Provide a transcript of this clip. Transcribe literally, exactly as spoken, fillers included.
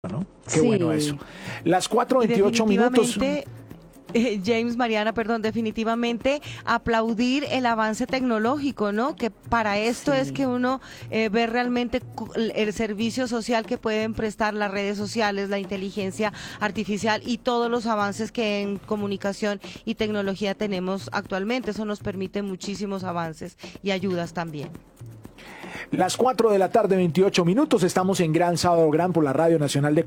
¿no? Qué Sí. bueno eso. Las cuatro veintiocho minutos. Eh, James, Mariana, perdón, definitivamente aplaudir el avance tecnológico, ¿no? Que para esto Sí. es que uno eh, ve realmente cu- el servicio social que pueden prestar las redes sociales, la inteligencia artificial y todos los avances que en comunicación y tecnología tenemos actualmente. Eso nos permite muchísimos avances y ayudas también. Las cuatro de la tarde, veintiocho minutos. Estamos en Gran Sábado Gran por la Radio Nacional de